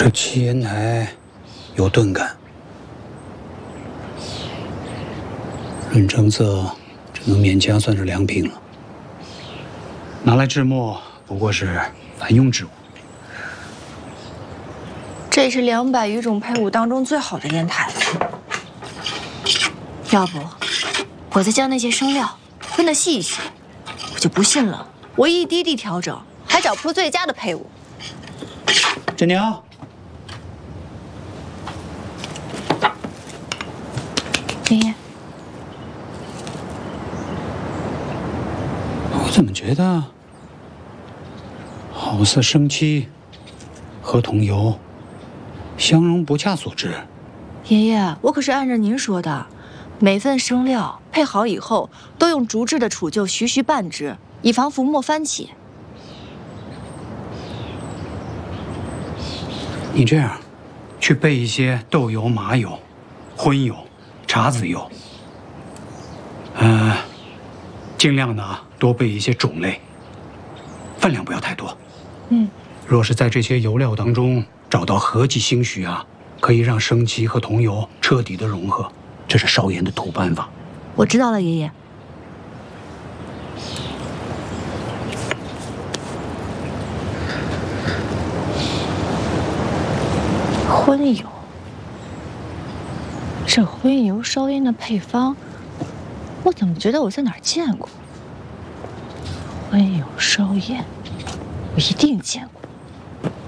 这七烟台有钝感，润成色只能勉强算是良品了。拿来制墨不过是凡庸之物。 这是200余种配伍当中最好的烟台了。要不，我再将那些生料分得细一些，我就不信了，我一滴滴调整，还找不出最佳的配伍。 振娘， 爷爷， 我怎么觉得好似生漆和桐油相容不恰所致？ 爷爷，我可是按照您说的，每份生料配好以后，都用竹制的杵臼徐徐拌之，以防浮沫翻起。 你这样，去备一些豆油、麻油、荤油、茶籽油。尽量呢多备一些种类，分量不要太多。若是在这些油料当中找到合剂兴许啊，可以让生漆和桐油彻底的融合，这是烧烟的土办法。 我知道了，爷爷。荤油，这荤油烧烟的配方，我怎么觉得我在哪儿见过？荤油烧烟，我一定见过。